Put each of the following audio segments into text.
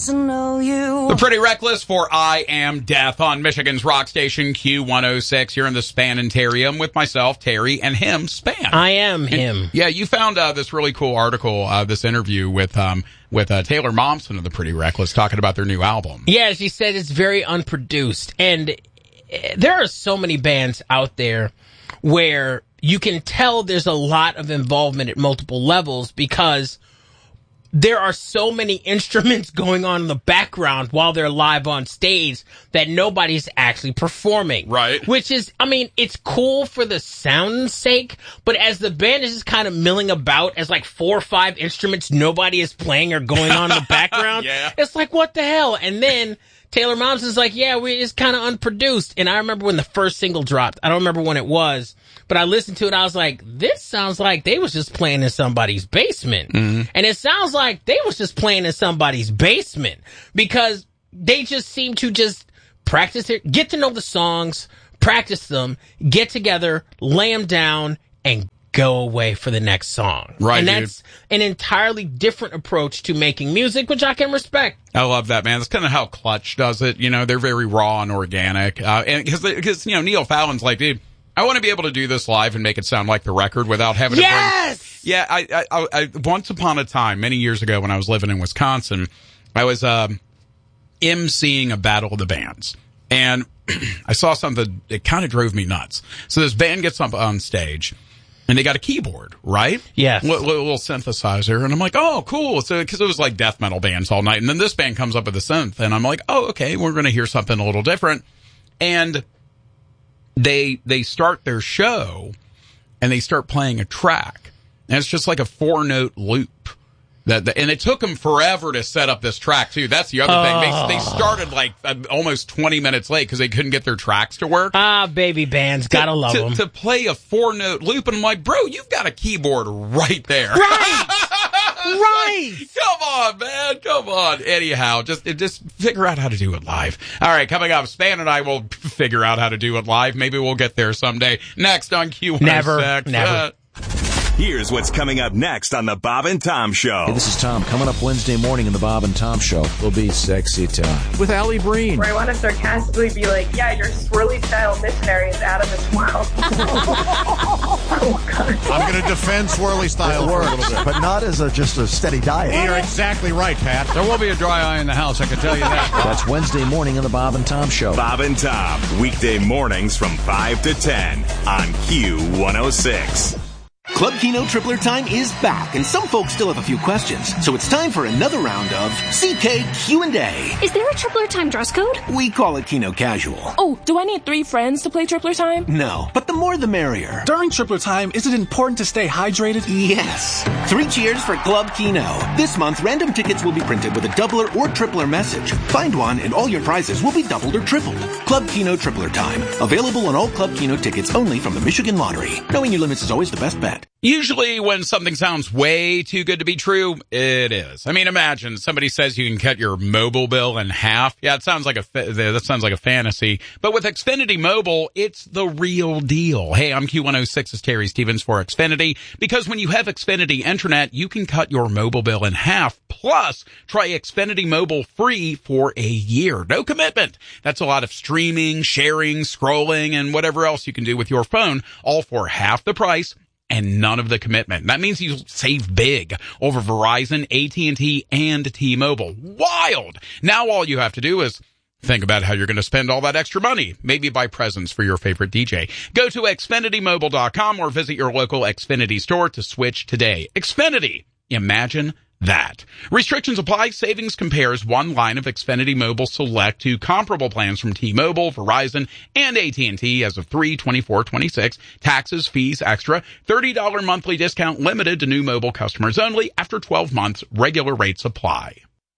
The Pretty Reckless for I Am Death on Michigan's rock station Q106. You're in the Span and Terry. I'm with myself, Terry, and him, Span. I am him. Yeah, you found this really cool article, this interview with Taylor Momsen of the Pretty Reckless talking about their new album. Yeah, she said it's very unproduced. And there are so many bands out there where you can tell there's a lot of involvement at multiple levels because there are so many instruments going on in the background while they're live on stage that nobody's actually performing. Right. Which is, I mean, it's cool for the sound's sake, but as the band is just kind of milling about as like 4 or 5 instruments nobody is playing or going on in the background, yeah. It's like, what the hell? And then Taylor Momsen's like, yeah, it's kind of unproduced. And I remember when the first single dropped. I don't remember when it was, but I listened to it. I was like, this sounds like they was just playing in somebody's basement. Mm-hmm. And it sounds like they was just playing in somebody's basement because they just seem to just practice it, get to know the songs, practice them, get together, lay them down, and go away for the next song. Right, and that's an entirely different approach to making music, which I can respect. I love that, man. That's kind of how Clutch does it. You know, they're very raw and organic. And because Neil Fallon's like, dude, I want to be able to do this live and make it sound like the record without having to bring... Yeah, I once upon a time, many years ago when I was living in Wisconsin, I was emceeing a battle of the bands. And I saw something that kind of drove me nuts. So this band gets up on stage, and they got a keyboard, right? Yes. Little synthesizer. And I'm like, oh, cool. So, because it was like death metal bands all night. And then this band comes up with a synth. And I'm like, oh, okay, we're going to hear something a little different. And they start their show, and they start playing a track. And it's just like a 4-note loop. And it took them forever to set up this track, too. That's the other thing. They started like almost 20 minutes late because they couldn't get their tracks to work. Baby bands. Gotta love them. To play a 4-note loop. And I'm like, bro, you've got a keyboard right there. Right! Right! Come on, man. Come on. Anyhow, just figure out how to do it live. All right, coming up, Span and I will figure out how to do it live. Maybe we'll get there someday. Next on Q106. Never. Here's what's coming up next on the Bob and Tom Show. Hey, this is Tom. Coming up Wednesday morning in the Bob and Tom Show will be Sexy Time with Allie Breen. Where I want to sarcastically be like, yeah, your swirly style missionary is out of this world. Oh, God. I'm going to defend swirly style for a little bit. But not as just a steady diet. You're exactly right, Pat. There will be a dry eye in the house, I can tell you that. That's Wednesday morning in the Bob and Tom Show. Bob and Tom, weekday mornings from 5 to 10 on Q106. Club Kino Tripler Time is back, and some folks still have a few questions. So it's time for another round of CK Q&A. Is there a Tripler Time dress code? We call it Kino Casual. Oh, do I need 3 friends to play Tripler Time? No, but the more the merrier. During Tripler Time, is it important to stay hydrated? Yes. 3 cheers for Club Kino. This month, random tickets will be printed with a doubler or tripler message. Find one, and all your prizes will be doubled or tripled. Club Kino Tripler Time. Available on all Club Kino tickets only from the Michigan Lottery. Knowing your limits is always the best bet. Usually when something sounds way too good to be true, it is. I mean, imagine somebody says you can cut your mobile bill in half. Yeah, that sounds like a fantasy. But with Xfinity Mobile, it's the real deal. Hey, I'm Q106's Terry Stevens for Xfinity. Because when you have Xfinity Internet, you can cut your mobile bill in half. Plus, try Xfinity Mobile free for a year. No commitment. That's a lot of streaming, sharing, scrolling, and whatever else you can do with your phone, all for half the price and none of the commitment. That means you save big over Verizon, AT&T, and T-Mobile. Wild! Now all you have to do is think about how you're going to spend all that extra money. Maybe buy presents for your favorite DJ. Go to XfinityMobile.com or visit your local Xfinity store to switch today. Xfinity. Imagine that. Restrictions apply. Savings compares one line of Xfinity Mobile Select to comparable plans from T-Mobile, Verizon, and AT&T as of 3/24/26. Taxes, fees, extra. $30 monthly discount limited to new mobile customers only. After 12 months, regular rates apply.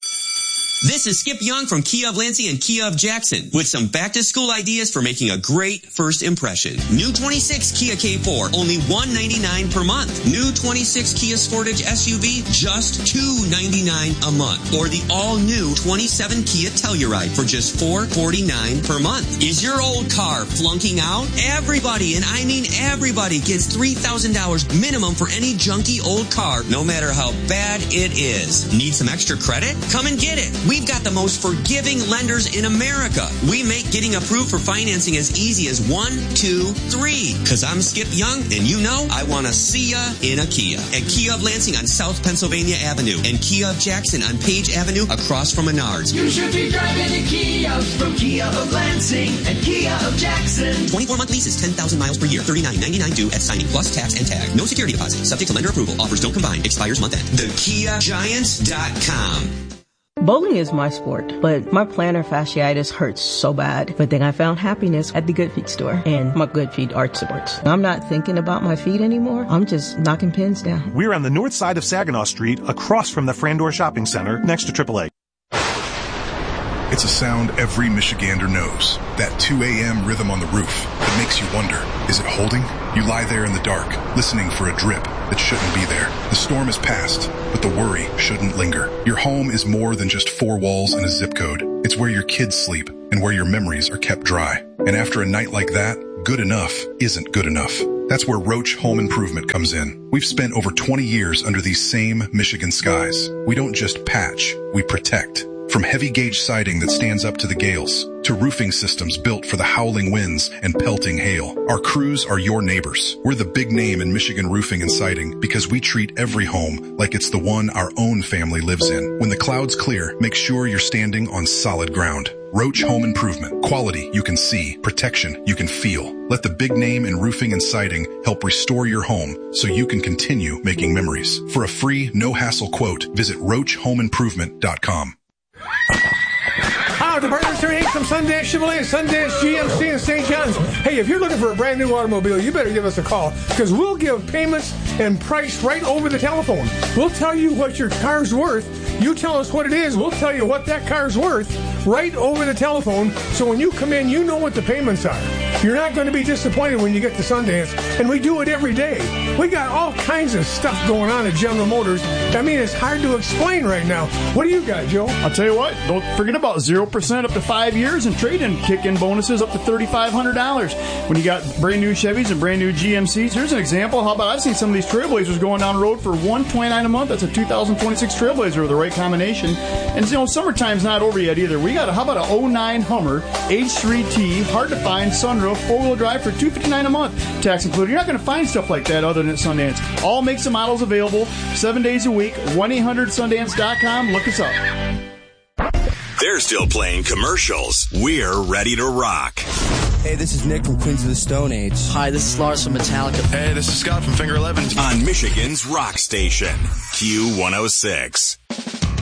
This is Skip Young from Kia of Lansing and Kia of Jackson with some back-to-school ideas for making a great first impression. New 26 Kia K4, only $199 per month. New 26 Kia Sportage SUV, just $299 a month. Or the all-new 27 Kia Telluride for just $449 per month. Is your old car flunking out? Everybody, and I mean everybody, gets $3,000 minimum for any junky old car, no matter how bad it is. Need some extra credit? Come and get it. We've got the most forgiving lenders in America. We make getting approved for financing as easy as 1, 2, 3. Because I'm Skip Young, and you know I want to see ya in a Kia. At Kia of Lansing on South Pennsylvania Avenue and Kia of Jackson on Page Avenue across from Menards. You should be driving a Kia from Kia of Lansing and Kia of Jackson. 24-month leases, 10,000 miles per year, $39.99 due at signing plus tax and tag. No security deposit. Subject to lender approval. Offers don't combine. Expires month end. TheKiaGiants.com. Bowling is my sport, but my plantar fasciitis hurts so bad. But then I found happiness at the Good Feet store and my Good Feet arch supports. I'm not thinking about my feet anymore. I'm just knocking pins down. We're on the north side of Saginaw Street, across from the Frandor Shopping Center, next to AAA. It's a sound every Michigander knows. That 2 a.m. rhythm on the roof that makes you wonder, is it holding? You lie there in the dark, listening for a drip that shouldn't be there. The storm is past, but the worry shouldn't linger. Your home is more than just 4 walls and a zip code. It's where your kids sleep and where your memories are kept dry. And after a night like that, good enough isn't good enough. That's where Roach Home Improvement comes in. We've spent over 20 years under these same Michigan skies. We don't just patch, we protect. From heavy gauge siding that stands up to the gales, to roofing systems built for the howling winds and pelting hail, our crews are your neighbors. We're the big name in Michigan roofing and siding because we treat every home like it's the one our own family lives in. When the clouds clear, make sure you're standing on solid ground. Roach Home Improvement. Quality you can see, protection you can feel. Let the big name in roofing and siding help restore your home so you can continue making memories. For a free, no-hassle quote, visit RoachHomeImprovement.com. Hi, the Burgers here from Sundance Chevrolet, Sundance GMC in St. John's. Hey, if you're looking for a brand new automobile, you better give us a call because we'll give payments and price right over the telephone. We'll tell you what your car's worth. You tell us what it is. We'll tell you what that car's worth right over the telephone. So when you come in, you know what the payments are. You're not going to be disappointed when you get to Sundance, and we do it every day. We got all kinds of stuff going on at General Motors. I mean, it's hard to explain right now. What do you got, Joe? I'll tell you what, don't forget about 0% up to 5 years and trade-in kick-in bonuses up to $3,500. When you got brand new Chevys and brand new GMCs, here's an example. How about I've seen some of these Trailblazers going down the road for $129 a month. That's a 2026 Trailblazer with the right combination. And, you know, summertime's not over yet either. How about an 09 Hummer, H3T, hard to find, sunroof, four-wheel drive for $259 a month, tax included. You're not going to find stuff like that other than at Sundance. All makes and models available, 7 days a week, 1-800-Sundance.com. Look us up. They're still playing commercials. We're ready to rock. Hey, this is Nick from Queens of the Stone Age. Hi, this is Lars from Metallica. Hey, this is Scott from Finger 11. On Michigan's rock station, Q106.